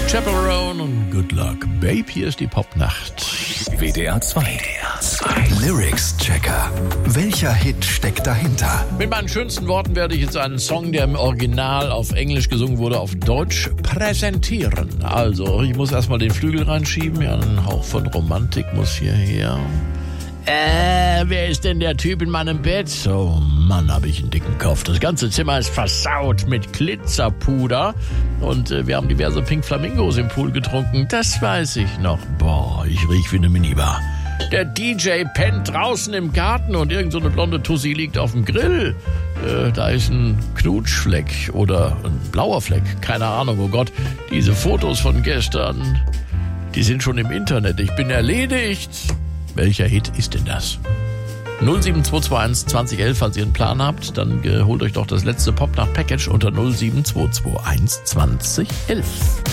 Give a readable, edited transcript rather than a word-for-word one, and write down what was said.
Chappell Roan und Good Luck Babe. Hier ist die Popnacht. WDR 2. Lyrics-Checker. Welcher Hit steckt dahinter? Mit meinen schönsten Worten werde ich jetzt einen Song, der im Original auf Englisch gesungen wurde, auf Deutsch präsentieren. Also, ich muss erstmal den Flügel reinschieben. Ja, ein Hauch von Romantik muss hierher. Wer ist denn der Typ in meinem Bett? Oh Mann, habe ich einen dicken Kopf. Das ganze Zimmer ist versaut mit Glitzerpuder. Und wir haben diverse Pink Flamingos im Pool getrunken. Das weiß ich noch. Boah, ich riech wie eine Minibar. Der DJ pennt draußen im Garten und irgend so eine blonde Tussi liegt auf dem Grill. Da ist ein Knutschfleck oder ein blauer Fleck. Keine Ahnung, oh Gott. Diese Fotos von gestern, die sind schon im Internet. Ich bin erledigt. Welcher Hit ist denn das? 07221 2011, falls ihr einen Plan habt, dann holt euch doch das letzte Popnacht-Package unter 07221 2011.